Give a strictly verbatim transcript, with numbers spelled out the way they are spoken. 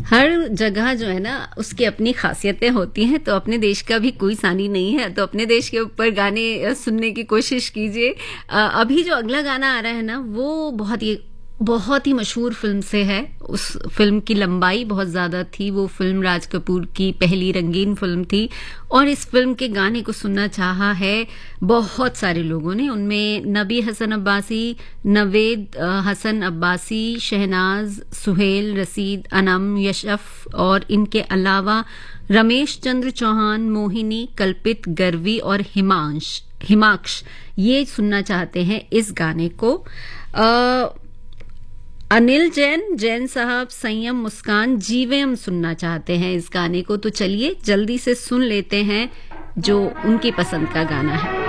हर जगह जो है ना उसकी अपनी खासियतें होती हैं, तो अपने देश का भी कोई सानी नहीं है, तो अपने देश के ऊपर गाने सुनने की कोशिश कीजिए। अभी जो अगला गाना आ रहा है ना वो बहुत ही बहुत ही मशहूर फिल्म से है। उस फिल्म की लंबाई बहुत ज़्यादा थी। वो फिल्म राज कपूर की पहली रंगीन फिल्म थी और इस फिल्म के गाने को सुनना चाहा है बहुत सारे लोगों ने। उनमें नबी हसन अब्बासी, नवेद हसन अब्बासी, शहनाज, सुहेल रशीद, अनम, यशफ और इनके अलावा रमेश चंद्र चौहान, मोहिनी, कल्पित, गर्वी और हिमांश हिमाक्ष ये सुनना चाहते हैं इस गाने को। आ, अनिल जैन, जैन साहब, संयम, मुस्कान, जीवेम सुनना चाहते हैं इस गाने को। तो चलिए जल्दी से सुन लेते हैं जो उनकी पसंद का गाना है।